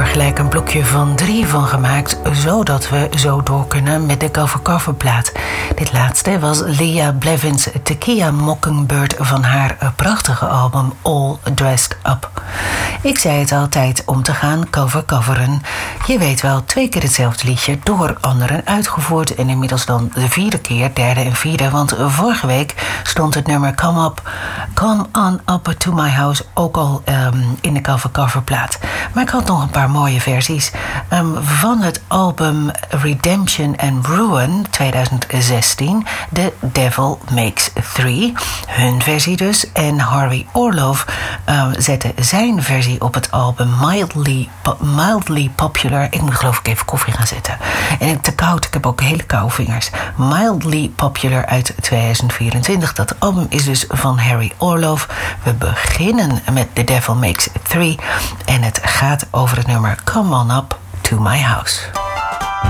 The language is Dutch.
er gelijk een blokje van 3 van gemaakt, zodat we zo door kunnen met de cover-cover plaat. Dit laatste was Leah Blevins' Tequila Mockingbird van haar prachtige album All Dressed Up. Ik zei het altijd om te gaan cover-coveren. Je weet wel, 2 keer hetzelfde liedje door anderen uitgevoerd en inmiddels dan de 4e keer, 3e en 4e, want vorige week stond het nummer Come On Up To My House ook al in de cover-cover plaat. Maar ik had nog een paar mooie versies van het album Redemption and Ruin 2016, The Devil Makes 3, hun versie dus, en Harvey Orlov zette zijn versie op het album Mildly Popular. Ik moet geloof ik even koffie gaan zetten. En ik te koud, ik heb ook hele koude vingers. Mildly Popular uit 2024. Dat album is dus van Harry Orlov. We beginnen met The Devil Makes 3 en het gaat over het nummer Come On Up To My House.